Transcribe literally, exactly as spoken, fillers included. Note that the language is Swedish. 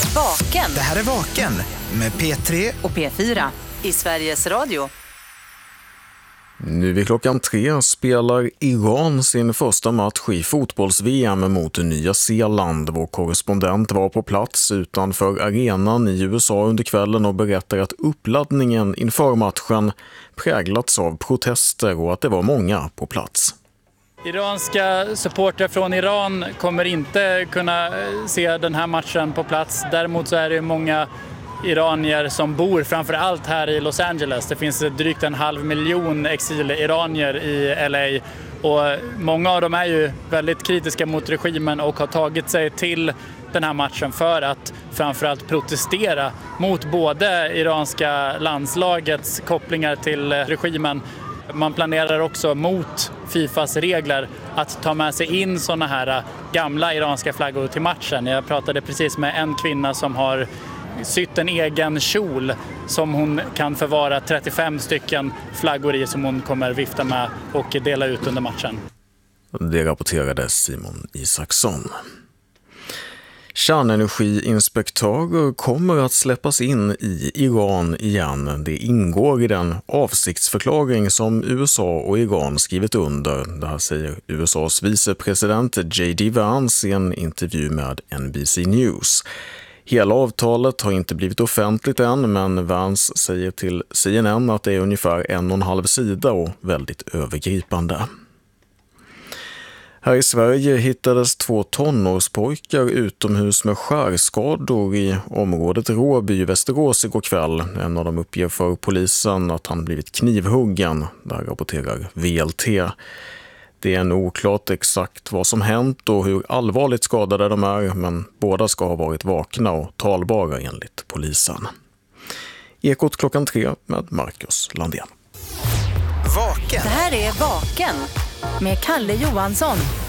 Vaken. Det här är Vaken med P tre och P fyra i Sveriges Radio. Nu vid klockan tre spelar Iran sin första match i fotbolls-V M mot Nya Zeeland. Vår korrespondent var på plats utanför arenan i U S A under kvällen och berättar att uppladdningen inför matchen präglats av protester och att det var många på plats. Iranska supporter från Iran kommer inte kunna se den här matchen på plats. Däremot så är det många iranier som bor framför allt här i Los Angeles. Det finns drygt en halv miljon exil-iranier i L A och många av dem är ju väldigt kritiska mot regimen och har tagit sig till den här matchen för att framförallt protestera mot både iranska landslagets kopplingar till regimen. Man planerar också mot Fifas regler att ta med sig in såna här gamla iranska flaggor till matchen. Jag pratade precis med en kvinna som har sytt en egen kjol som hon kan förvara trettiofem stycken flaggor i som hon kommer vifta med och dela ut under matchen. Det rapporterade Simon Isaksson. Kärnenergiinspektörer kommer att släppas in i Iran igen. Det ingår i den avsiktsförklaring som U S A och Iran skrivit under. Det här säger U S A:s vicepresident J D Vance i en intervju med N B C News. Hela avtalet har inte blivit offentligt än, men Vance säger till C N N att det är ungefär en och en halv sida och väldigt övergripande. Här i Sverige hittades två tonårspojkar utomhus med skärskador i området Råby i Västerås igår kväll. En av dem uppger för polisen att han blivit knivhuggen. Där rapporterar V L T. Det är nog oklart exakt vad som hänt och hur allvarligt skadade de är, men båda ska ha varit vakna och talbara enligt polisen. Ekot klockan tre med Marcus Landén. Vaken. Det här är Vaken med Kalle Johansson.